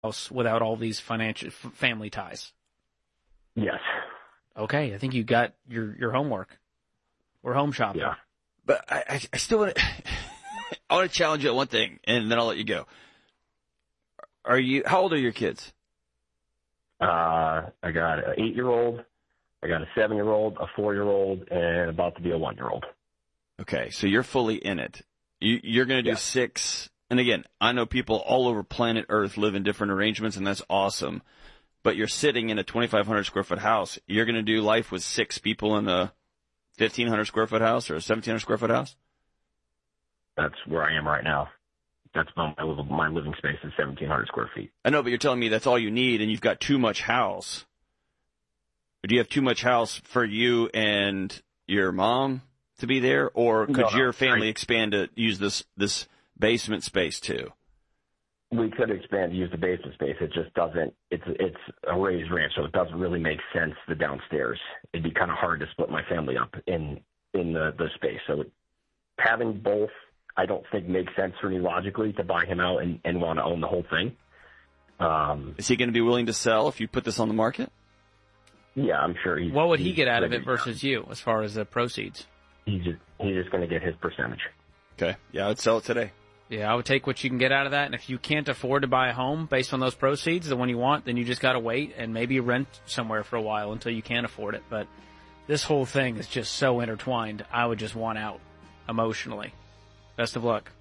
house without all these financial family ties. Yes. Okay, I think you got your homework. We're home shopping. Yeah. But I still want to, I want to challenge you on one thing, and then I'll let you go. How old are your kids? I got an 8-year-old, I got a 7-year-old, a 4-year-old, and about to be a 1-year-old. Okay, so you're fully in it. You're going to do 6. And again, I know people all over planet Earth live in different arrangements, and that's awesome. But you're sitting in a 2,500 square foot house. You're going to do life with 6 people in a 1,500 square foot house or a 1,700 square foot house? That's where I am right now. That's my living space is 1,700 square feet. I know, but you're telling me that's all you need, and you've got too much house. Or do you have too much house for you and your mom to be there, or could your family expand to use this basement space too? We could expand to use the basement space. It just doesn't. It's a raised ranch, so it doesn't really make sense. The downstairs, it'd be kind of hard to split my family up in the space. So having both, I don't think makes sense for me logically to buy him out and want to own the whole thing. Is he going to be willing to sell if you put this on the market? Yeah, I'm sure. What would he get out of it versus you as far as the proceeds? He's just going to get his percentage. Okay. Yeah, I'd sell it today. Yeah, I would take what you can get out of that. And if you can't afford to buy a home based on those proceeds, the one you want, then you just got to wait and maybe rent somewhere for a while until you can afford it. But this whole thing is just so intertwined. I would just want out emotionally. Best of luck.